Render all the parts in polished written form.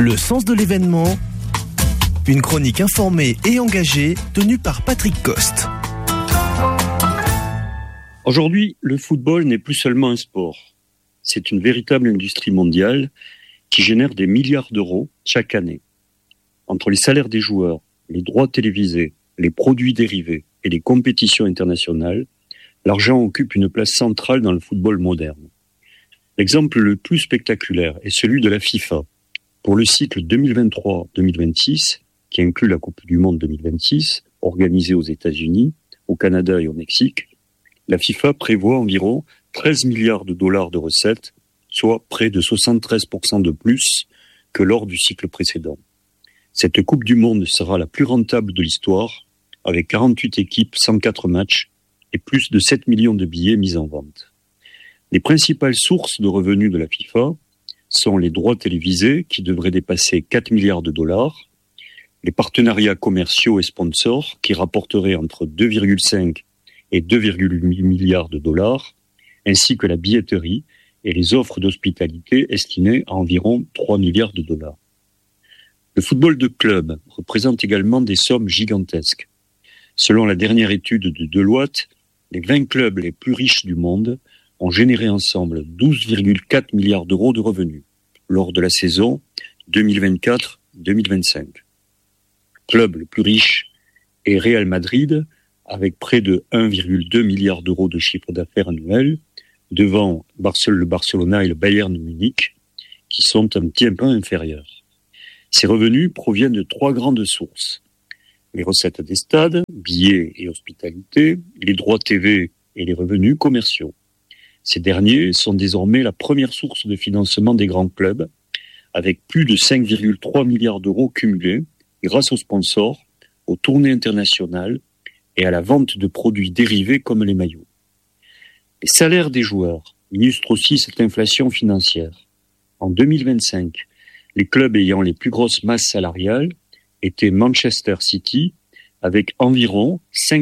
Le sens de l'événement, une chronique informée et engagée tenue par Patrick Coste. Aujourd'hui, le football n'est plus seulement un sport. C'est une véritable industrie mondiale qui génère des milliards d'euros chaque année. Entre les salaires des joueurs, les droits télévisés, les produits dérivés et les compétitions internationales, l'argent occupe une place centrale dans le football moderne. L'exemple le plus spectaculaire est celui de la FIFA. Pour le cycle 2023-2026, qui inclut la Coupe du Monde 2026, organisée aux États-Unis, au Canada et au Mexique, la FIFA prévoit environ 13 milliards de dollars de recettes, soit près de 73% de plus que lors du cycle précédent. Cette Coupe du Monde sera la plus rentable de l'histoire, avec 48 équipes, 104 matchs et plus de 7 millions de billets mis en vente. Les principales sources de revenus de la FIFA sont les droits télévisés, qui devraient dépasser 4 milliards de dollars, les partenariats commerciaux et sponsors, qui rapporteraient entre 2,5 et 2,8 milliards de dollars, ainsi que la billetterie et les offres d'hospitalité estimées à environ 3 milliards de dollars. Le football de club représente également des sommes gigantesques. Selon la dernière étude de Deloitte, les 20 clubs les plus riches du monde ont généré ensemble 12,4 milliards d'euros de revenus lors de la saison 2024-2025. Le club le plus riche est Real Madrid, avec près de 1,2 milliard d'euros de chiffre d'affaires annuel, devant le Barcelona et le Bayern Munich, qui sont un petit peu inférieurs. Ces revenus proviennent de 3 grandes sources. Les recettes des stades, billets et hospitalité, les droits TV et les revenus commerciaux. Ces derniers sont désormais la première source de financement des grands clubs, avec plus de 5,3 milliards d'euros cumulés grâce aux sponsors, aux tournées internationales et à la vente de produits dérivés comme les maillots. Les salaires des joueurs illustrent aussi cette inflation financière. En 2025, les clubs ayant les plus grosses masses salariales étaient Manchester City, avec environ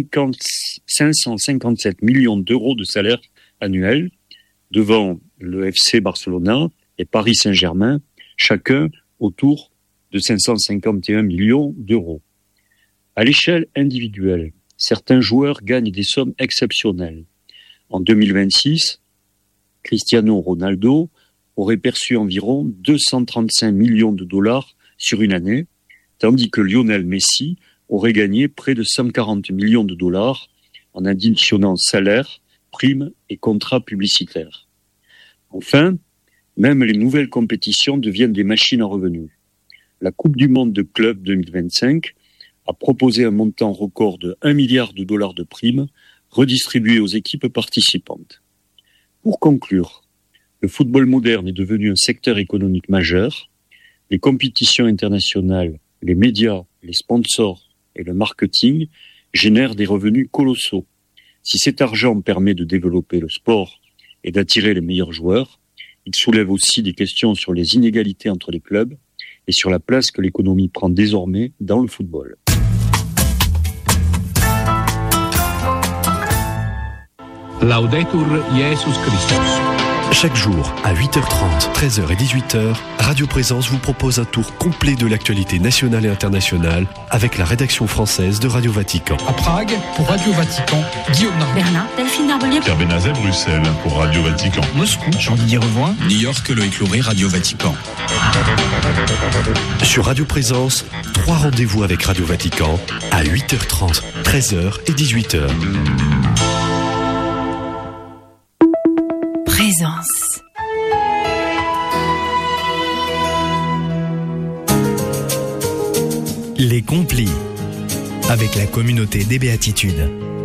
557 millions d'euros de salaire annuel, devant le FC Barcelona et Paris Saint-Germain, chacun autour de 551 millions d'euros. À l'échelle individuelle, certains joueurs gagnent des sommes exceptionnelles. En 2026, Cristiano Ronaldo aurait perçu environ 235 millions de dollars sur une année, tandis que Lionel Messi aurait gagné près de 140 millions de dollars en additionnant salaires, primes et contrats publicitaires. Enfin, même les nouvelles compétitions deviennent des machines à revenus. La Coupe du Monde de clubs 2025 a proposé un montant record de 1 milliard de dollars de primes redistribuées aux équipes participantes. Pour conclure, le football moderne est devenu un secteur économique majeur. Les compétitions internationales, les médias, les sponsors et le marketing génèrent des revenus colossaux. Si cet argent permet de développer le sport et d'attirer les meilleurs joueurs, il soulève aussi des questions sur les inégalités entre les clubs et sur la place que l'économie prend désormais dans le football. Laudetur Jesus Christus. Chaque jour, à 8h30, 13h et 18h, Radio Présence vous propose un tour complet de l'actualité nationale et internationale avec la rédaction française de Radio Vatican. À Prague, pour Radio Vatican, Guillaume Narbonne. Berlin, Delphine Narbonnier. Pierre Benazet, Bruxelles, pour Radio Vatican. Moscou, Jean-Didier Revoin. New York, Loïc Lauré, Radio Vatican. Sur Radio Présence, 3 rendez-vous avec Radio Vatican à 8h30, 13h et 18h. Présence. Les Complis, avec la communauté des Béatitudes.